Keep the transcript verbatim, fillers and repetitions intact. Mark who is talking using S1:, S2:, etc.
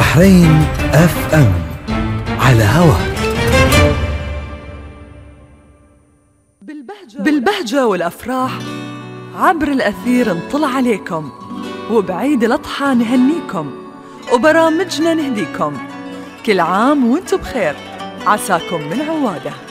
S1: البحرين اف ام على هواك.
S2: بالبهجة والأفراح عبر الأثير نطل عليكم، وبعيد الأضحى نهنيكم، وبرامجنا نهديكم. كل عام وانتم بخير، عساكم من عواده.